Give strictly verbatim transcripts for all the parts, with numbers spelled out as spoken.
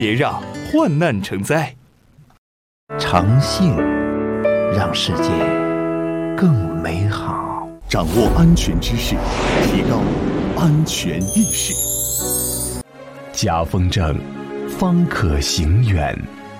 别让患难成灾。 诚信让世界更美好。 掌握安全知识，提高安全意识。 家风正，方可行远。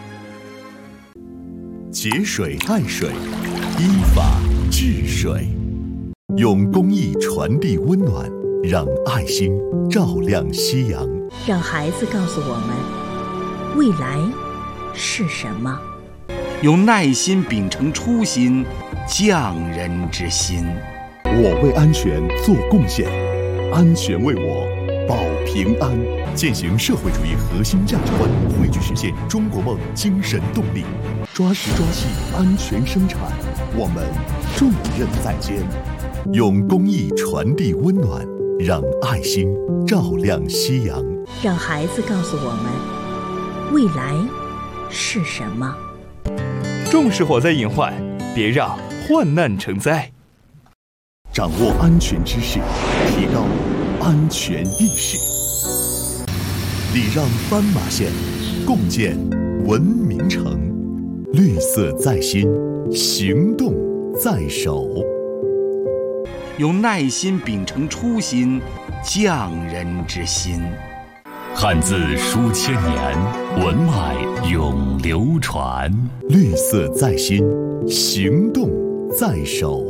节水爱水，依法治水，用公益传递温暖，让爱心照亮夕阳。 让孩子告诉我们，未来是什么？ 用耐心秉承初心，匠人之心。 我为安全做贡献，安全为我保平安。践行社会主义核心价值观，汇聚实现中国梦精神动力，抓实抓细安全生产，我们重任在肩。用公益传递温暖，让爱心照亮夕阳。 让孩子告诉我们，未来是什么？ 重视火灾隐患，别让患难成灾。 掌握安全知识，提高安全意识。礼让斑马线，共建文明城。绿色在心，行动在手。 用耐心秉承初心，匠人之心。 汉字书千年，文脉永流传。 绿色在心，行动在手。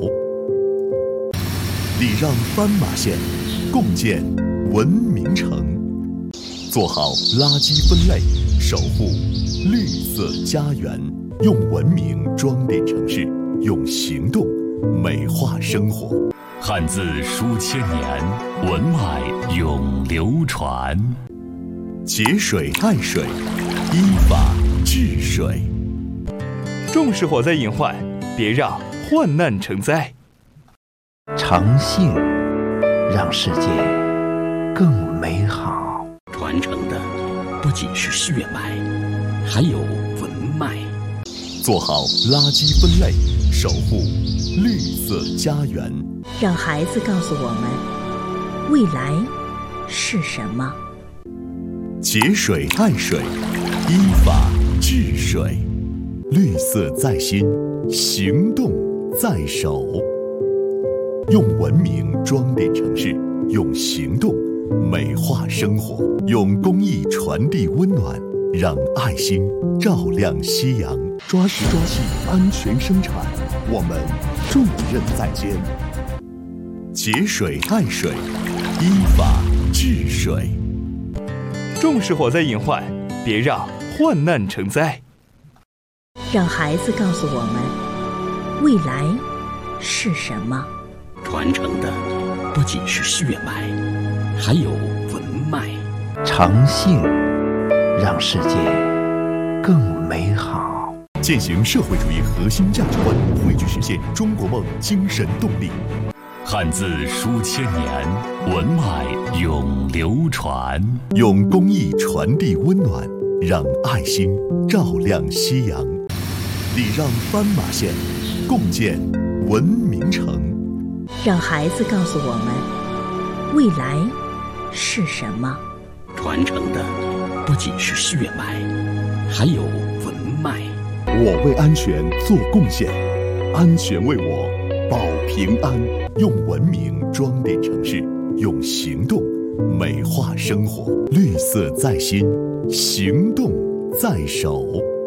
礼让斑马线，共建文明城。做好垃圾分类，守护绿色家园。用文明装点城市，用行动美化生活。 汉字书千年，文脉永流传。 节水爱水，依法治水。 重视火灾隐患，别让患难成灾。 诚信让世界更美好。 传承的不仅是血脉，还有文脉。 做好垃圾分类，守护绿色家园。 让孩子告诉我们，未来是什么？ 节水爱水，依法治水。绿色在心，行动在手。用文明装点城市，用行动美化生活。用公益传递温暖，让爱心照亮夕阳。抓实抓细安全生产，我们重任在肩。节水爱水，依法治水。 重视火灾隐患，别让患难成灾。 让孩子告诉我们，未来是什么？ 传承的不仅是血脉，还有文脉。 诚信让世界更美好。 践行社会主义核心价值观，汇聚实现中国梦精神动力。 汉字书千年，文脉永流传。 用公益传递温暖，让爱心照亮夕阳。礼让斑马线，共建文明城。 让孩子告诉我们，未来是什么？ 传承的不仅是血脉，还有文脉。 我为安全做贡献，安全为我保平安。用文明装点城市，用行动美化生活。绿色在心，行动在手。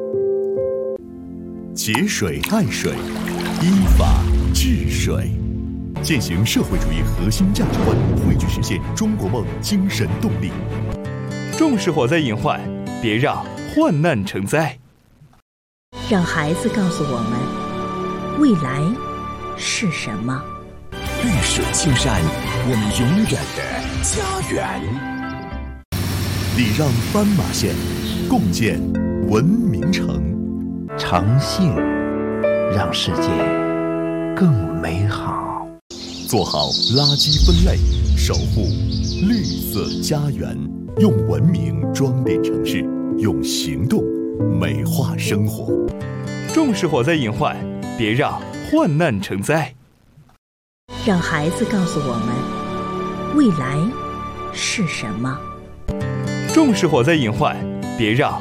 节水爱水，依法治水。践行社会主义核心价值观，汇聚实现中国梦精神动力。 重视火灾隐患，别让患难成灾。 让孩子告诉我们，未来是什么？ 绿水青山，我们永远的家园。 礼让斑马线，共建文明城。 诚信让世界更美好。 做好垃圾分类，守护绿色家园。用文明装点城市，用行动美化生活。 重视火灾隐患，别让患难成灾。 让孩子告诉我们，未来是什么？ 重视火灾隐患，别让